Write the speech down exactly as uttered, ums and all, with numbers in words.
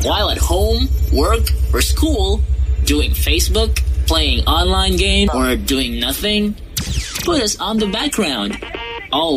while at home, work, or school, doing Facebook, playing online games, or doing nothing, put us on the background. Always